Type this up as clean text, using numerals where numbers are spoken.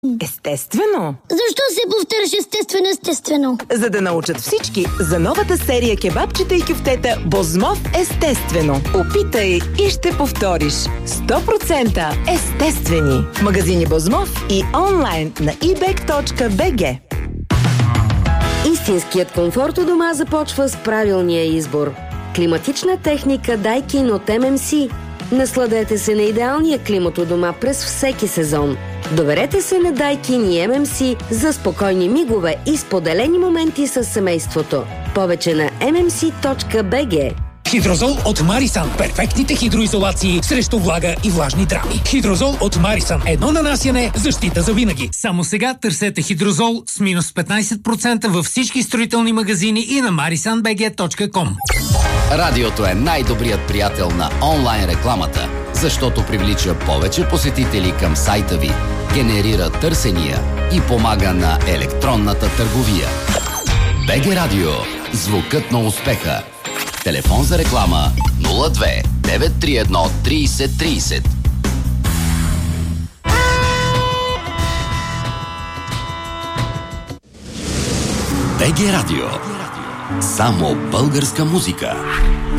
Естествено! Защо се повтаряш естествено? За да научат всички за новата серия кебабчета и кюфтета Бозмов естествено. Опитай и ще повториш. 100% естествени. Магазини Бозмов и онлайн на ebek.bg. Истинският комфорт у дома започва с правилния избор. Климатична техника Daikin от MMC. Насладете се на идеалния климат у дома през всеки сезон. Доверете се на Daikin и MMC за спокойни мигове и споделени моменти с семейството. Повече на mmc.bg. Хидрозол от Марисан. Перфектните хидроизолации срещу влага и влажни драми. Хидрозол от Марисан. Едно нанасяне, защита за винаги. Само сега търсете Хидрозол с минус 15% във всички строителни магазини и на marisanbg.com. Радиото е най-добрият приятел на онлайн рекламата, защото привлича повече посетители към сайта ви, генерира търсения и помага на електронната търговия. БГ Радио. Звукът на успеха. Телефон за реклама 02 931 30 30. БГ Радио. Само българска музика.